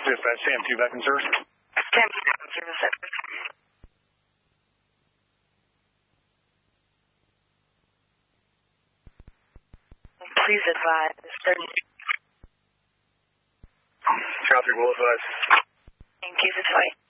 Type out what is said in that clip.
Dispatch, Sam 2 Veteran Service. Sam 2 Veteran Service Center. Please advise. Traffic will advise. Thank you, this way.